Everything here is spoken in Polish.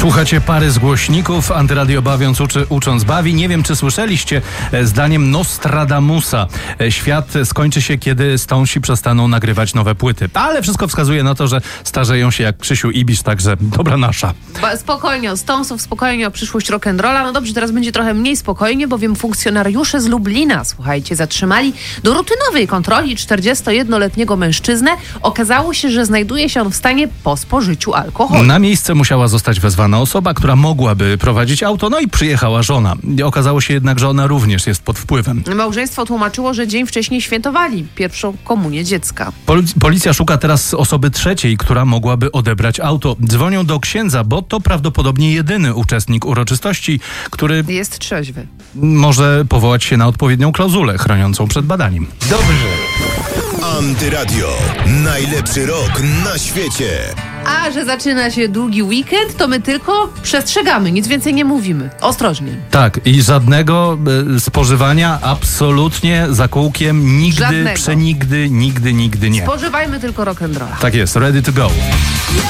Słuchacie pary z głośników, Antyradio bawiąc ucząc bawi. Nie wiem, czy słyszeliście zdaniem Nostradamusa. Świat skończy się, kiedy Stonesi przestaną nagrywać nowe płyty. Ale wszystko wskazuje na to, że starzeją się jak Krzysiu Ibisz, także dobra nasza. Spokojnie o Stonesów, spokojnie o przyszłość rock'n'rolla. No dobrze, teraz będzie trochę mniej spokojnie, bowiem funkcjonariusze z Lublina, słuchajcie, zatrzymali do rutynowej kontroli 41-letniego mężczyznę. Okazało się, że znajduje się on w stanie po spożyciu alkoholu. Na miejsce musiała zostać wezwana osoba, która mogłaby prowadzić auto, no i przyjechała żona. Okazało się jednak, że ona również jest pod wpływem. Małżeństwo tłumaczyło, że dzień wcześniej świętowali pierwszą komunię dziecka. Policja szuka teraz osoby trzeciej, która mogłaby odebrać auto. Dzwonią do księdza, bo to prawdopodobnie jedyny uczestnik uroczystości, który jest trzeźwy. Może powołać się na odpowiednią klauzulę chroniącą przed badaniem. Dobrze. Antyradio. Najlepszy rok na świecie. A że zaczyna się długi weekend, to my tylko przestrzegamy, nic więcej nie mówimy. Ostrożnie. Tak, i żadnego spożywania absolutnie za kółkiem nigdy, żadnego. Przenigdy, nigdy nie. Spożywajmy tylko rock'n'rolla. Tak jest, ready to go.